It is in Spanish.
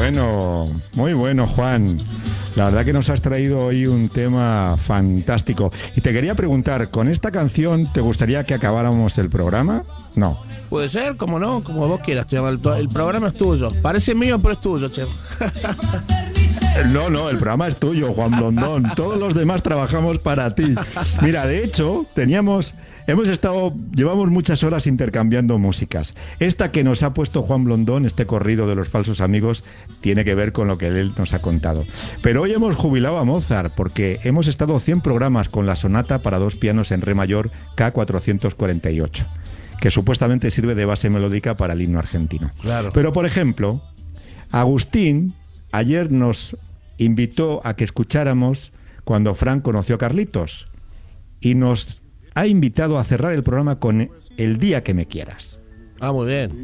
muy bueno, Juan. La verdad que nos has traído hoy un tema fantástico. Y te quería preguntar, ¿con esta canción te gustaría que acabáramos el programa? No. Puede ser, como no, como vos quieras, Chema. El programa es tuyo. Parece mío, pero es tuyo, Chema. No, el programa es tuyo, Juan Blondón. Todos los demás trabajamos para ti. Mira, de hecho, llevamos muchas horas intercambiando músicas. Esta que nos ha puesto Juan Blondón, este corrido de los falsos amigos, tiene que ver con lo que él nos ha contado. Pero hoy hemos jubilado a Mozart, porque hemos estado 100 programas con la sonata para dos pianos en re mayor K448, que supuestamente sirve de base melódica para el himno argentino. Claro. Pero, por ejemplo, Agustín ayer nos invitó a que escucháramos cuando Fran conoció a Carlitos y nos ha invitado a cerrar el programa con El día que me quieras. Ah, muy bien.